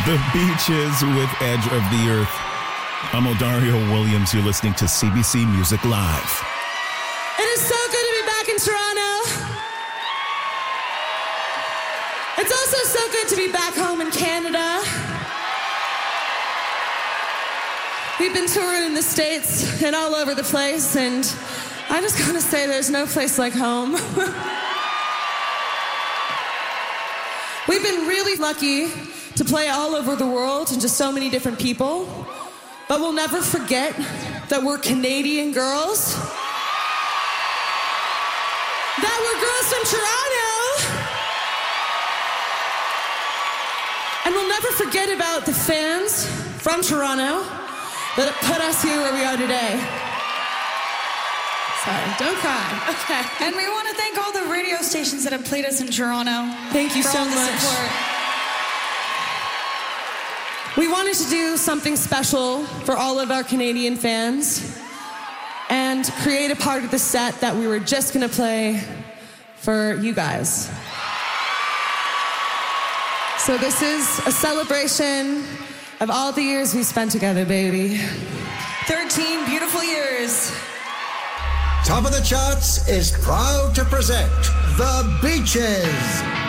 The Beaches with Edge of the Earth. I'm Odario Williams. You're listening to CBC Music Live. It is so good to be back in Toronto. It's also so good to be back home in Canada. We've been touring in the States and all over the place, and I just gotta say there's no place like home. We've been really lucky to play all over the world and to so many different people, but we'll never forget that we're Canadian girls, that we're girls from Toronto, and we'll never forget about the fans from Toronto that have put us here where we are today. Sorry, don't cry. Okay. And we want to thank all the radio stations that have played us in Toronto. Thank you for so all the much. support. We wanted to do something special for all of our Canadian fans and create a part of the set that we were just gonna play for you guys. So this is a celebration of all the years we spent together, baby. 13 beautiful years. Top of the Charts is proud to present The Beaches.